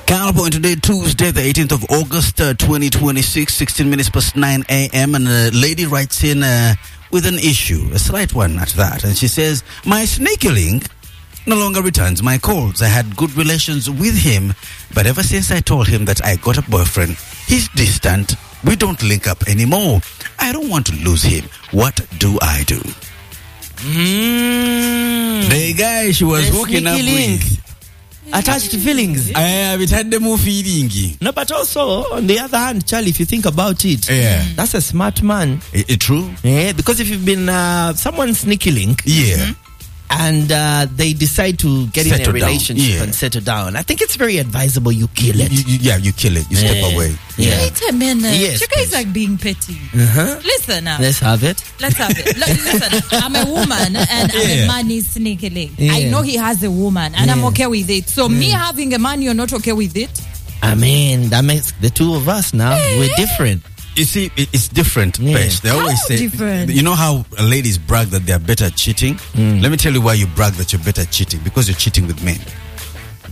Counterpoint today, Tuesday, the 18th of August, 2026, 16 minutes past 9 a.m. And a lady writes in with an issue, a slight one at that. And she says, my sneaky link no longer returns my calls. I had good relations with him, but ever since I told him that I got a boyfriend, he's distant. We don't link up anymore. I don't want to lose him. What do I do? The guy she was hooking up with. Attached feelings. It had the move feeling. No, but also, on the other hand, Charlie, if you think about it, that's a smart man. True? Yeah, because if you've been someone's sneaky link, and they decide to get in a relationship and settle down, I think it's very advisable you kill it. You kill it. You step away. Wait a minute. Yes, you guys are being petty. Listen now. Let's have it. Listen, I'm a woman and I'm a man is sneaky link. I know he has a woman and I'm okay with it. So me having a man, you're not okay with it? I mean, that makes the two of us now. We're different. You see, it's different, Pesh. They always say, different? You know how ladies brag that they're better at cheating? Let me tell you why you brag that you're better at cheating. Because you're cheating with men.